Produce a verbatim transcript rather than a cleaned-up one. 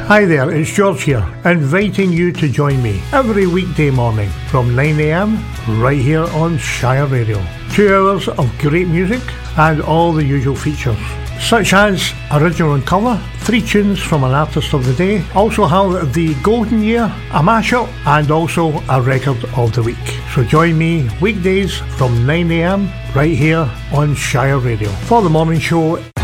Hi there, it's George here, inviting you to join me every weekday morning from nine a m right here on Shire Radio. Two hours of great music and all the usual features, such as original and cover, three tunes from an artist of the day, also have the golden year, a mashup, and also a record of the week. So join me weekdays from nine a m right here on Shire Radio for the morning show.